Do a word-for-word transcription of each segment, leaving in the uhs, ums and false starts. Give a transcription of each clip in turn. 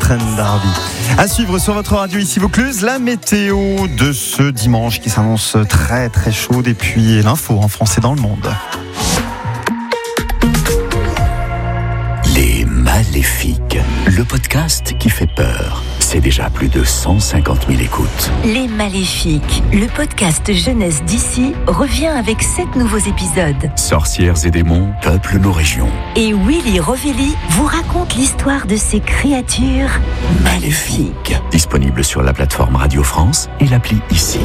Trent D'Arby. À suivre sur votre radio ici Vaucluse, la météo de ce dimanche qui s'annonce très très chaude et puis l'info en français dans le monde. Les Maléfiques, le podcast qui fait peur. C'est déjà plus de cent cinquante mille écoutes. Les Maléfiques, le podcast jeunesse d'ici, revient avec sept nouveaux épisodes. Sorcières et démons peuplent nos régions. Et Willy Rovelli vous raconte l'histoire de ces créatures maléfiques. Disponible sur la plateforme Radio France et l'appli Ici.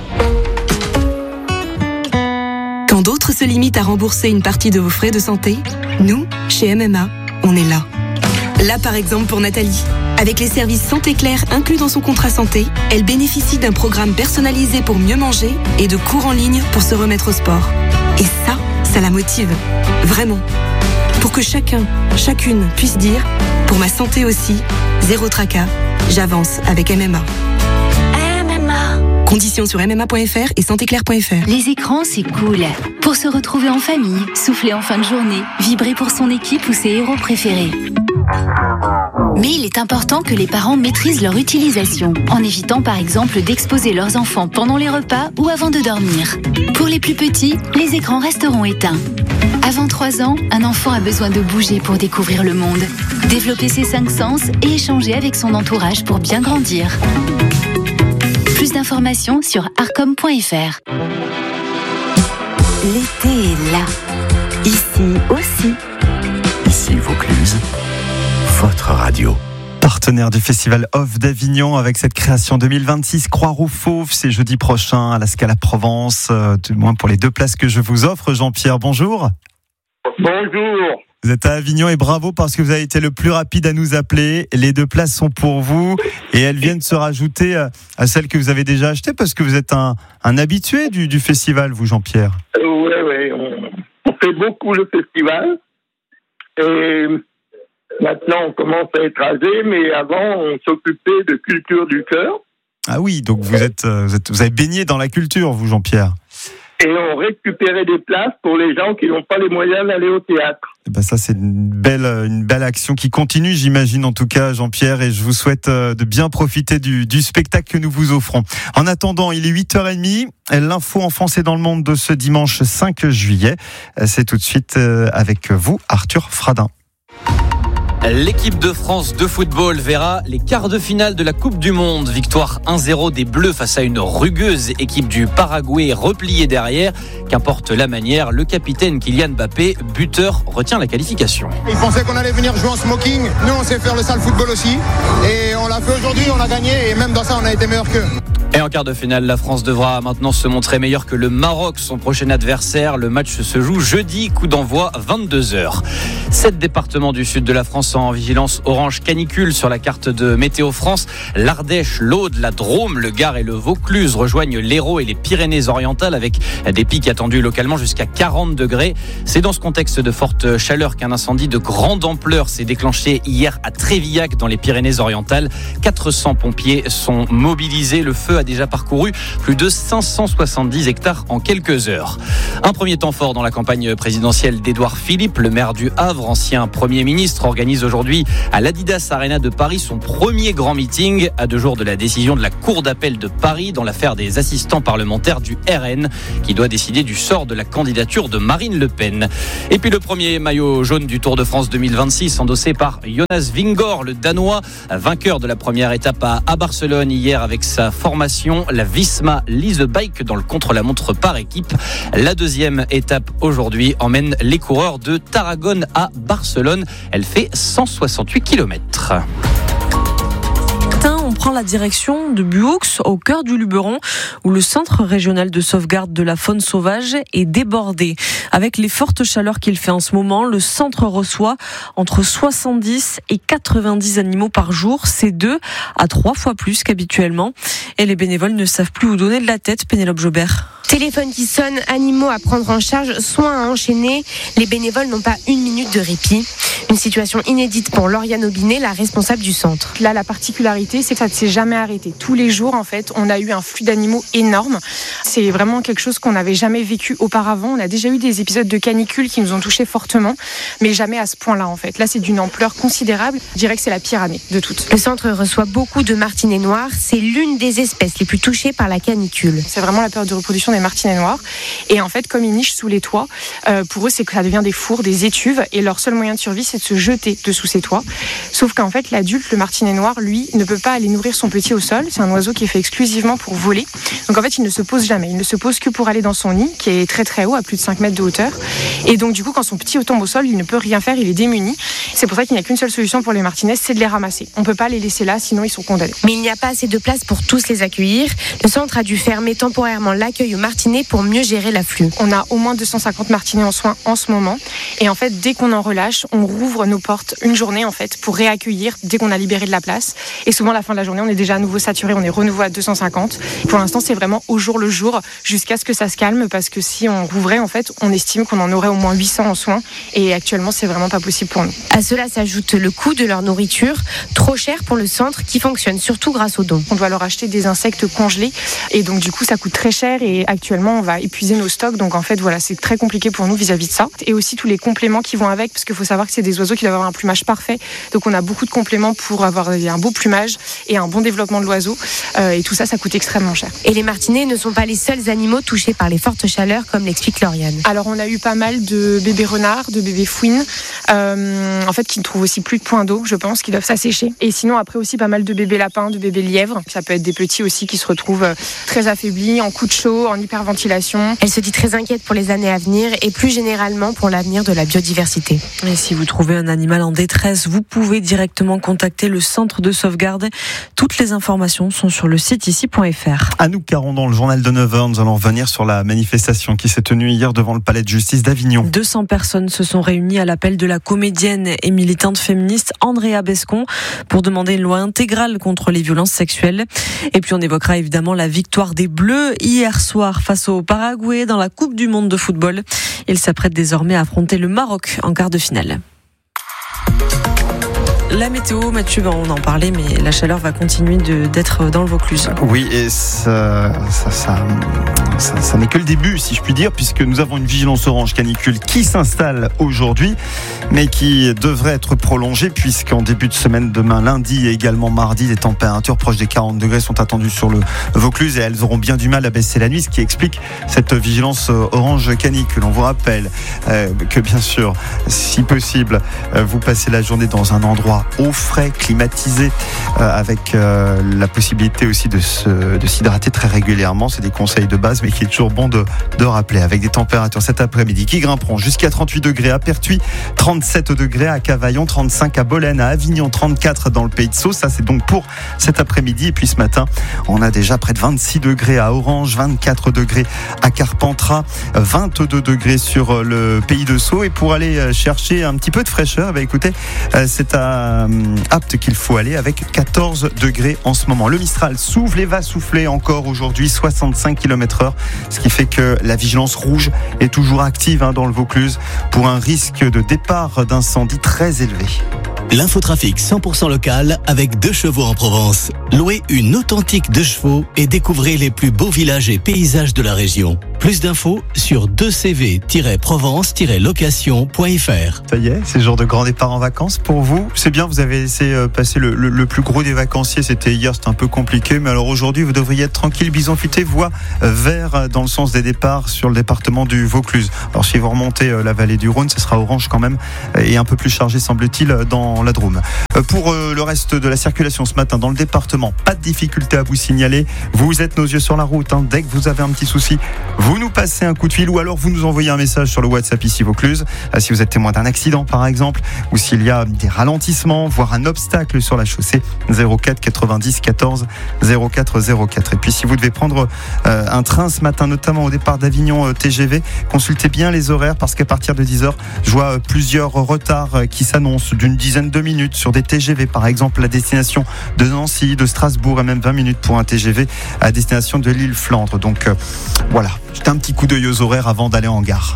Quand d'autres se limitent à rembourser une partie de vos frais de santé, nous, chez M M A, on est là. Là, par exemple, pour Nathalie. Avec les services Santé Claire inclus dans son contrat santé, elle bénéficie d'un programme personnalisé pour mieux manger et de cours en ligne pour se remettre au sport. Et ça, ça la motive. Vraiment. Pour que chacun, chacune puisse dire « Pour ma santé aussi, zéro tracas, j'avance avec M M A ». M M A. Conditions sur m m a point f r et santé claire point f r. Les écrans, c'est cool. Pour se retrouver en famille, souffler en fin de journée, vibrer pour son équipe ou ses héros préférés. Mais il est important que les parents maîtrisent leur utilisation, en évitant par exemple d'exposer leurs enfants pendant les repas ou avant de dormir. Pour les plus petits, les écrans resteront éteints. Avant trois ans, un enfant a besoin de bouger pour découvrir le monde, développer ses cinq sens et échanger avec son entourage pour bien grandir. Plus d'informations sur arcom point f r. L'été est là. Ici aussi. Ici Vaucluse, votre radio. Partenaire du Festival Off d'Avignon avec cette création deux mille vingt-six Croire aux Fauves, c'est jeudi prochain à la Scala Provence, euh, du moins pour les deux places que je vous offre. Jean-Pierre, bonjour. Bonjour. Vous êtes à Avignon et bravo parce que vous avez été le plus rapide à nous appeler. Les deux places sont pour vous et elles viennent se rajouter à celles que vous avez déjà achetées parce que vous êtes un, un habitué du, du festival, vous Jean-Pierre. Oui, euh, oui, on, on fait beaucoup le festival et maintenant on commence à être âgé, mais avant on s'occupait de culture du cœur. Ah oui, donc vous êtes, vous êtes, vous avez baigné dans la culture, vous Jean-Pierre. Et on récupérait des places pour les gens qui n'ont pas les moyens d'aller au théâtre. Et ben ça, c'est une belle, une belle action qui continue, j'imagine en tout cas, Jean-Pierre, et je vous souhaite de bien profiter du, du spectacle que nous vous offrons. En attendant, il est huit heures trente, l'info en français dans le monde de ce dimanche cinq juillet. C'est tout de suite avec vous, Arthur Fradin. L'équipe de France de football verra les quarts de finale de la Coupe du Monde. Victoire un zéro des Bleus face à une rugueuse équipe du Paraguay repliée derrière. Qu'importe la manière, le capitaine Kylian Mbappé, buteur, retient la qualification. Ils pensaient qu'on allait venir jouer en smoking. Nous, on sait faire le sale football aussi. Et on l'a fait aujourd'hui, on a gagné. Et même dans ça, on a été meilleur qu'eux. Et en quart de finale, la France devra maintenant se montrer meilleure que le Maroc, son prochain adversaire. Le match se joue jeudi, coup d'envoi vingt-deux heures. Sept départements du sud de la France en vigilance orange canicule sur la carte de Météo France. L'Ardèche, l'Aude, la Drôme, le Gard et le Vaucluse rejoignent l'Hérault et les Pyrénées-Orientales avec des pics attendus localement jusqu'à quarante degrés. C'est dans ce contexte de forte chaleur qu'un incendie de grande ampleur s'est déclenché hier à Trévillac dans les Pyrénées-Orientales. quatre cents pompiers sont mobilisés. Le feu a déjà parcouru plus de cinq cent soixante-dix hectares en quelques heures. Un premier temps fort dans la campagne présidentielle d'Édouard Philippe, le maire du Havre, ancien Premier ministre, organise aujourd'hui à l'Adidas Arena de Paris son premier grand meeting à deux jours de la décision de la Cour d'appel de Paris dans l'affaire des assistants parlementaires du R N qui doit décider du sort de la candidature de Marine Le Pen. Et puis le premier maillot jaune du Tour de France deux mille vingt-six endossé par Jonas Vingegaard, le Danois, vainqueur de la première étape à, à Barcelone hier avec sa formation, la Visma Lease Bike dans le contre-la-montre par équipe. La deuxième étape aujourd'hui emmène les coureurs de Tarragone à Barcelone. Elle fait cent soixante-huit kilomètres. On prend la direction de Buaux, au cœur du Luberon, où le centre régional de sauvegarde de la faune sauvage est débordé. Avec les fortes chaleurs qu'il fait en ce moment, le centre reçoit entre soixante-dix et quatre-vingt-dix animaux par jour. C'est deux à trois fois plus qu'habituellement. Et les bénévoles ne savent plus où donner de la tête, Pénélope Jobert. Téléphone qui sonne, animaux à prendre en charge, soins à enchaîner. Les bénévoles n'ont pas une minute de répit. Une situation inédite pour Lauriane Aubinet, la responsable du centre. Là, la particularité, c'est que ça ne s'est jamais arrêté. Tous les jours, en fait, on a eu un flux d'animaux énorme. C'est vraiment quelque chose qu'on n'avait jamais vécu auparavant. On a déjà eu des épisodes de canicule qui nous ont touchés fortement, mais jamais à ce point-là, en fait. Là, c'est d'une ampleur considérable. Je dirais que c'est la pire année de toutes. Le centre reçoit beaucoup de martinets noirs. C'est l'une des espèces les plus touchées par la canicule. C'est vraiment la période de reproduction des martinets noirs. Et en fait, comme ils nichent sous les toits, euh, pour eux, c'est que ça devient des fours, des étuves. Et leur seul moyen de survie, c'est de se jeter dessous ces toits. Sauf qu'en fait, l'adulte, le martinet noir, lui, ne peut pas aller nourrir son petit au sol. C'est un oiseau qui est fait exclusivement pour voler. Donc en fait, il ne se pose jamais. Il ne se pose que pour aller dans son nid, qui est très très haut, à plus de cinq mètres de hauteur. Et donc du coup, quand son petit tombe au sol, il ne peut rien faire, il est démuni. C'est pour ça qu'il n'y a qu'une seule solution pour les martinets, c'est de les ramasser. On ne peut pas les laisser là, sinon ils sont condamnés. Mais il n'y a pas assez de place pour tous les accueillir. Le centre a dû fermer temporairement l'accueil aux martinets pour mieux gérer l'afflux. On a au moins deux cent cinquante martinets en soins en ce moment. Et en fait, dès qu'on en relâche, on rouvre nos portes une journée en fait pour réaccueillir dès qu'on a libéré de la place. Et souvent, à la fin de la journée, on est déjà à nouveau saturé, on est renouveau à deux cent cinquante. Pour l'instant, c'est vraiment au jour le jour jusqu'à ce que ça se calme parce que si on rouvrait, en fait, on estime qu'on en aurait au moins huit cents en soins. Et actuellement, c'est vraiment pas possible pour nous. À cela s'ajoute le coût de leur nourriture, trop cher pour le centre qui fonctionne surtout grâce aux dons. On doit leur acheter des insectes congelés et donc du coup, ça coûte très cher et actuellement, on va épuiser nos stocks. Donc en fait, voilà, c'est très compliqué pour nous vis-à-vis de ça. Et aussi tous les compléments qui vont avec parce qu'il faut savoir que c'est des oiseaux qui doivent avoir un plumage parfait. Donc on a beaucoup de compléments pour avoir un beau plumage et un bon développement de l'oiseau. Euh, et tout ça, ça coûte extrêmement cher. Et les martinets ne sont pas les seuls animaux touchés par les fortes chaleurs, comme l'explique Lauriane. Alors on a eu pas mal de bébés renards, de bébés fouines, euh, en fait qui ne trouvent aussi plus de points d'eau, je pense, qui doivent s'assécher. Et sinon après aussi pas mal de bébés lapins, de bébés lièvres. Ça peut être des petits aussi qui se retrouvent très affaiblis, en coup de chaud, en hyperventilation. Elle se dit très inquiète pour les années à venir et plus généralement pour l'avenir de la biodiversité. Et si vous trouvez un animal en détresse, vous pouvez directement contacter le centre de sauvegarde. Toutes les informations sont sur le site ici point f r. Anouk Caron dans le journal de neuf heures, nous allons revenir sur la manifestation qui s'est tenue hier devant le palais de justice d'Avignon. deux cents personnes se sont réunies à l'appel de la comédienne et militante féministe Andrea Bescon pour demander une loi intégrale contre les violences sexuelles. Et puis on évoquera évidemment la victoire des Bleus hier soir face au Paraguay dans la Coupe du Monde de football. Ils s'apprêtent désormais à affronter le Maroc en quart de finale. La météo, Mathieu, on en parlait, mais la chaleur va continuer de, d'être dans le Vaucluse. Oui, et ça, ça, ça, ça, ça n'est que le début, si je puis dire, puisque nous avons une vigilance orange canicule qui s'installe aujourd'hui, mais qui devrait être prolongée, puisqu'en début de semaine, demain, lundi et également mardi, les températures proches des quarante degrés sont attendues sur le Vaucluse et elles auront bien du mal à baisser la nuit, ce qui explique cette vigilance orange canicule. On vous rappelle euh, que bien sûr, si possible, euh, vous passez la journée dans un endroit au frais, climatisé, euh, avec euh, la possibilité aussi de, se, de s'hydrater très régulièrement. C'est des conseils de base, mais qui est toujours bon de, de rappeler. Avec des températures cet après-midi qui grimperont jusqu'à trente-huit degrés à Pertuis, trente-sept degrés à Cavaillon, trente-cinq à Bolène, à Avignon, trente-quatre dans le Pays de Sceaux. Ça, c'est donc pour cet après-midi. Et puis ce matin, on a déjà près de vingt-six degrés à Orange, vingt-quatre degrés à Carpentras, vingt-deux degrés sur le Pays de Sceaux. Et pour aller chercher un petit peu de fraîcheur, bah, écoutez, c'est à Apt qu'il faut aller avec quatorze degrés en ce moment. Le Mistral souffle et va souffler encore aujourd'hui, soixante-cinq kilomètres heure, ce qui fait que la vigilance rouge est toujours active hein, dans le Vaucluse pour un risque de départ d'incendie très élevé. L'infotrafic cent pour cent local avec deux chevaux en Provence. Louez une authentique deux chevaux et découvrez les plus beaux villages et paysages de la région. Plus d'infos sur deux c v tiret provence tiret location point f r. Ça y est, c'est le jour de grand départ en vacances pour vous. C'est bien, vous avez laissé passer le, le, le plus gros des vacanciers. C'était hier, c'était un peu compliqué. Mais alors aujourd'hui, vous devriez être tranquille. Bison futé, voie vert dans le sens des départs sur le département du Vaucluse. Alors si vous remontez la vallée du Rhône, ce sera orange quand même et un peu plus chargé, semble-t-il, dans la Drôme. Pour le reste de la circulation ce matin dans le département, pas de difficulté à vous signaler. Vous êtes nos yeux sur la route. Hein. Dès que vous avez un petit souci, vous nous passez un coup de fil ou alors vous nous envoyez un message sur le WhatsApp ici Vaucluse. Si vous êtes témoin d'un accident par exemple, ou s'il y a des ralentissements, voire un obstacle sur la chaussée, zéro quatre quatre-vingt-dix quatorze zéro quatre zéro quatre. Et puis si vous devez prendre euh, un train ce matin, notamment au départ d'Avignon euh, T G V, consultez bien les horaires parce qu'à partir de dix heures, je vois euh, plusieurs retards euh, qui s'annoncent d'une dizaine prennent deux minutes sur des T G V, par exemple, à destination de Nancy, de Strasbourg, et même vingt minutes pour un T G V à destination de l'île Flandre. Donc euh, voilà, jetez un petit coup d'œil aux horaires avant d'aller en gare.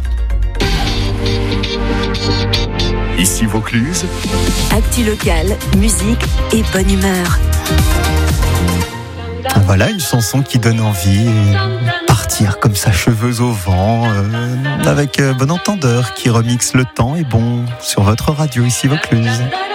Ici Vaucluse. Actu locale, musique et bonne humeur. Voilà une chanson qui donne envie, et partir comme ça, cheveux au vent, euh, avec euh, Bon Entendeur qui remixe Le Temps est bon sur votre radio ici Vaucluse.